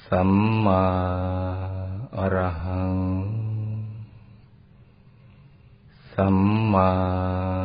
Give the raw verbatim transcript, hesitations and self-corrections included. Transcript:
สัมมาอรหังสัมมา